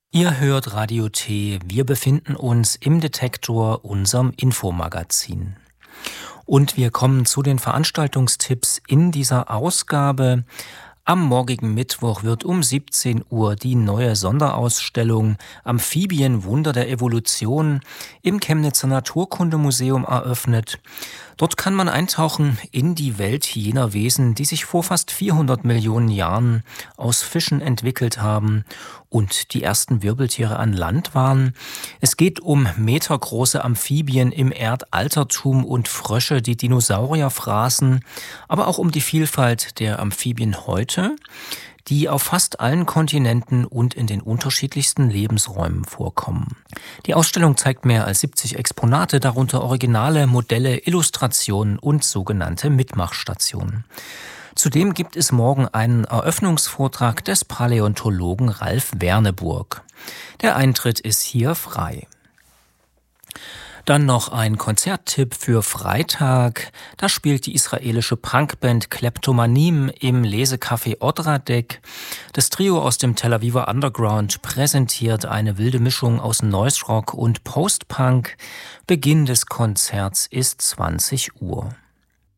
Ihr hört Radio T. Wir befinden uns im Detektor, unserem Infomagazin. Und wir kommen zu den Veranstaltungstipps in dieser Ausgabe. Am morgigen Mittwoch wird um 17 Uhr die neue Sonderausstellung Amphibien Wunder der Evolution im Chemnitzer Naturkundemuseum eröffnet. Dort kann man eintauchen in die Welt jener Wesen, die sich vor fast 400 Millionen Jahren aus Fischen entwickelt haben und die ersten Wirbeltiere an Land waren. Es geht um metergroße Amphibien im Erdaltertum und Frösche, die Dinosaurier fraßen, aber auch um die Vielfalt der Amphibien heute, die auf fast allen Kontinenten und in den unterschiedlichsten Lebensräumen vorkommen. Die Ausstellung zeigt mehr als 70 Exponate, darunter originale Modelle, Illustrationen und sogenannte Mitmachstationen. Zudem gibt es morgen einen Eröffnungsvortrag des Paläontologen Ralf Werneburg. Der Eintritt ist hier frei. Dann noch ein Konzerttipp für Freitag. Da spielt die israelische Punkband Kleptomanim im Lesecafé Odradek. Das Trio aus dem Tel Aviver Underground präsentiert eine wilde Mischung aus Noise Rock und Post-Punk. Beginn des Konzerts ist 20 Uhr.